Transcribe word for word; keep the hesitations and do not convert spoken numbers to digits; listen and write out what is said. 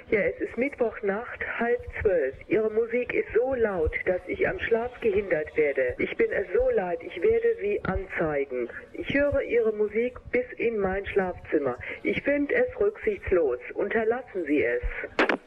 Ja, es ist Mittwochnacht, halb zwölf. Ihre Musik ist so laut, dass ich am Schlaf gehindert werde. Ich bin es so leid, ich werde Sie anzeigen. Ich höre Ihre Musik bis in mein Schlafzimmer. Ich finde es rücksichtslos. Unterlassen Sie es.